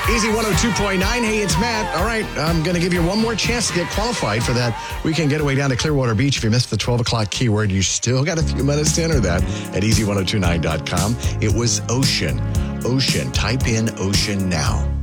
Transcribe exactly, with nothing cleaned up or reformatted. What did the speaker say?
Easy one oh two point nine. Hey, it's Matt. All right, I'm going to give you one more chance to get qualified for that weekend getaway down to Clearwater Beach. If you missed the twelve o'clock keyword, you still got a few minutes to enter that at easy ten twenty-nine dot com. It was ocean. Ocean. Type in ocean now.